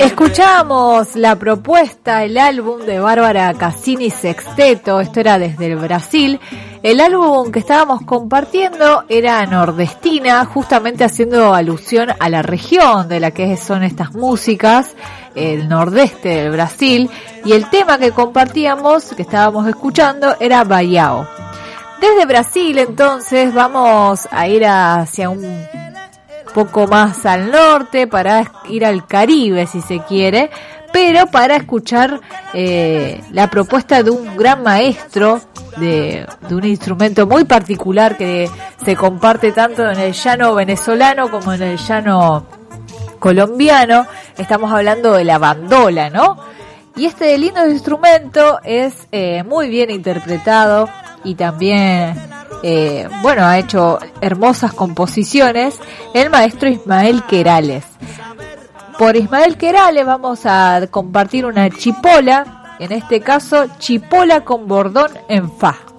Escuchamos la propuesta, el álbum de Bárbara Cassini Sexteto, esto era desde el Brasil. El álbum que estábamos compartiendo era Nordestina, justamente haciendo alusión a la región de la que son estas músicas, el nordeste del Brasil, y el tema que compartíamos, que estábamos escuchando, era Baião. Desde Brasil, entonces, vamos a ir hacia un poco más al norte, para ir al Caribe, si se quiere, pero para escuchar la propuesta de un gran maestro de un instrumento muy particular que se comparte tanto en el llano venezolano como en el llano colombiano. Estamos hablando de la bandola, ¿no? Y este lindo instrumento es muy bien interpretado y también ha hecho hermosas composiciones el maestro Ismael Querales. Por Ismael Querales vamos a compartir una chipola, en este caso chipola con bordón en fa.